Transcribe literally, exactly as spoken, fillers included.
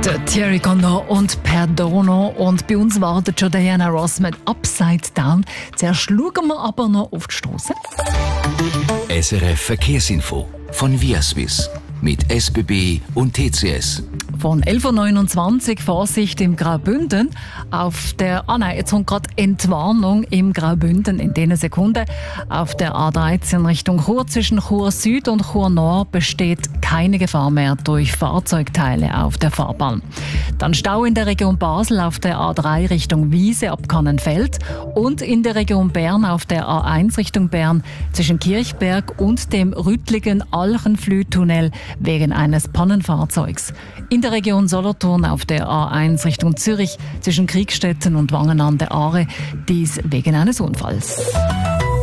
Der Thierry Condor und Perdono. Und bei uns wartet schon Diana Ross mit Upside Down. Zuerst schauen wir aber noch auf die Strasse. S R F Verkehrsinfo von Viaswiss mit S B B und T C S. Von elf Uhr neunundzwanzig Vorsicht im Graubünden. Auf der, ah nein, jetzt kommt gerade Entwarnung im Graubünden in diesen Sekunden. Auf der A dreizehn Richtung Chur zwischen Chur Süd und Chur Nord besteht keine Gefahr mehr durch Fahrzeugteile auf der Fahrbahn. Dann Stau in der Region Basel auf der A drei Richtung Wiese ab Kannenfeld und in der Region Bern auf der A eins Richtung Bern zwischen Kirchberg und dem rüttligen Alchenflüh-Tunnel wegen eines Pannenfahrzeugs. In der Region Solothurn auf der A eins Richtung Zürich zwischen Kriegstetten und Wangen an der Aare, dies wegen eines Unfalls.